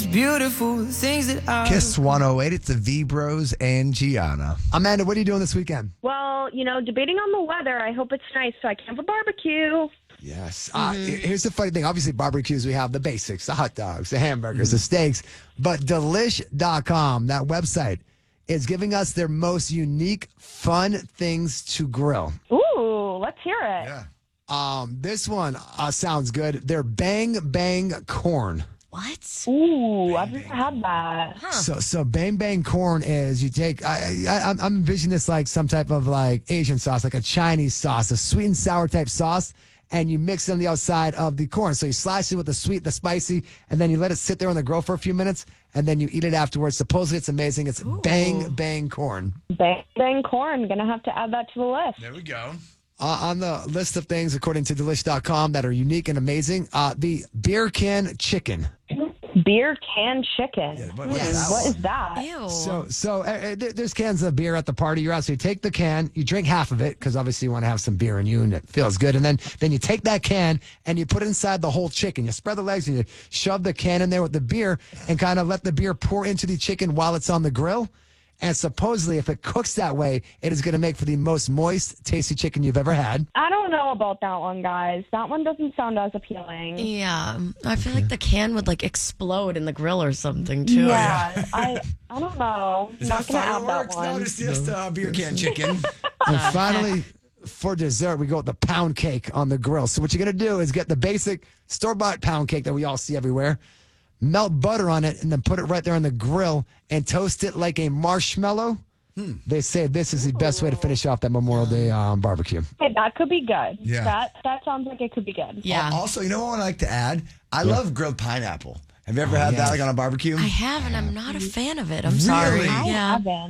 beautiful things that I Kiss 108. It's the V Bros and Gianna. Amanda, what are you doing this weekend? Well, debating on the weather, I hope it's nice so I can have a barbecue. Yes. Here's the funny thing. Obviously, barbecues, we have the basics, the hot dogs, the hamburgers, the steaks. But Delish.com, that website, is giving us their most unique, fun things to grill. Ooh, let's hear it. Yeah. This one sounds good. They're Bang Bang Corn. What? Ooh, I've never had that. So Bang Bang Corn is you take, I'm envisioning this like some type of like Asian sauce, like a Chinese sauce, a sweet and sour type sauce, and you mix it on the outside of the corn. So you slice it with the sweet, the spicy, and then you let it sit there on the grill for a few minutes, and then you eat it afterwards. Supposedly it's amazing. It's Bang Bang Corn. Bang Bang corn. Gonna have to add that to the list. There we go. On the list of things, according to Delish.com, that are unique and amazing, the beer can chicken. Beer can chicken. What What is that? Ew. So there's cans of beer at the party. You're out, so you take the can, you drink half of it because obviously you want to have some beer in you and it feels good. And then you take that can and you put it inside the whole chicken. You spread the legs and you shove the can in there with the beer and kind of let the beer pour into the chicken while it's on the grill. And supposedly, if it cooks that way, it is going to make for the most moist, tasty chicken you've ever had. I don't know about that one, guys. That one doesn't sound as appealing. Yeah. I feel like the can would like explode in the grill or something too. Yeah, I don't know. Not gonna add that one. No, it's just beer can chicken. And finally, for dessert, we go with the pound cake on the grill. So what you're going to do is get the basic store-bought pound cake that we all see everywhere, melt butter on it, and then put it right there on the grill and toast it like a marshmallow. They say this is the best way to finish off that Memorial Day barbecue. Hey, that could be good. Yeah. That sounds like it could be good. Yeah. Also, you know what I like to add? I love grilled pineapple. Have you ever had that like on a barbecue? I have, and I'm not a fan of it. I'm sorry. Really? I Yeah. haven't.